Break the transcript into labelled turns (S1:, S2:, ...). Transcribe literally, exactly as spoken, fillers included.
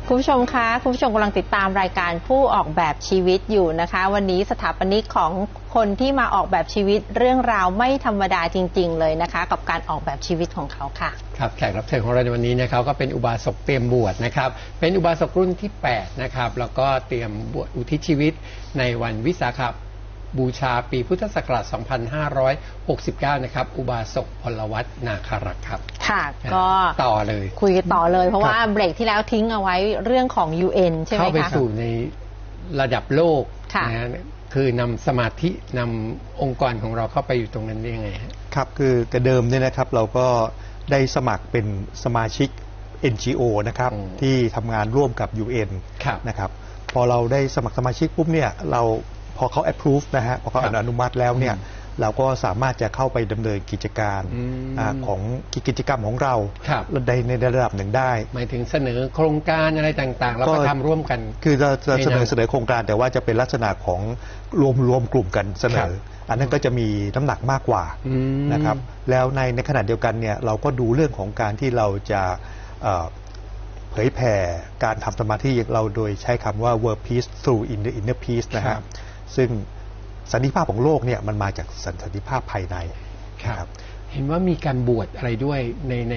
S1: คุณผู้ชมคะคุณผู้ชมกำลังติดตามรายการผู้ออกแบบชีวิตอยู่นะคะวันนี้สถาปนิกของคนที่มาออกแบบชีวิตเรื่องราวไม่ธรรมดาจริงๆเลยนะคะกับการออกแบบชีวิตของเขาค่ะ
S2: ครับแขกรับเชิญของเราในวันนี้นะครับก็เป็นอุบาสกเตรียมบวชนะครับเป็นอุบาสกรุ่นที่แปดนะครับแล้วก็เตรียมบวชอุทิศชีวิตในวันวิสาขบูชาปีพุทธศักราช สองพันห้าร้อยหกสิบเก้า นะครับอุบาสกพลวัฒน์นาคารักษ์ครับ
S1: ค่ะก็
S2: ต่อเลย
S1: คุยต่อเลยเพราะว่าเบรกที่แล้วทิ้งเอาไว้เรื่องของ ยู เอ็น ใช่ไหมคะ
S2: เข้าไปสู่ในระดับโลกนะฮะคือนำสมาธินำองค์กรของเราเข้าไปอยู่ตรงนั้นได้ยังไง
S3: ครับคือแต่เดิมเนี่ยนะครับเราก็ได้สมัครเป็นสมาชิก เอ็น จี โอ นะครับที่ทำงานร่วมกับ ยู เอ็น นะครับพอเราได้สมัครสมาชิกปุ๊บเนี่ยเราพอเขา approve นะฮะพอเขาอนุมัติแล้วเนี่ยเราก็สามารถจะเข้าไปดำเนินกิจการของกิจกรรมของเราในในระดับหนึ่งได้
S2: หมายถึงเสนอโครงการอะไรต่างๆแล้วก็ทำร่วมกัน
S3: คือเราจะเสนอเสนอโครงการแต่ว่าจะเป็นลักษณะของรวมรวมกลุ่มกันเสนออันนั้นก็จะมีน้ำหนักมากกว่านะครับแล้วในในขณะเดียวกันเนี่ยเราก็ดูเรื่องของการที่เราจะเผยแผ่การทำสมาธิเราโดยใช้คำว่า world peace through inner peace นะฮะซึ่งสันติภาพของโลกเนี่ยมันมาจากสันติภาพภายใน
S2: ครับเห็นว่ามีการบวชอะไรด้วยในใน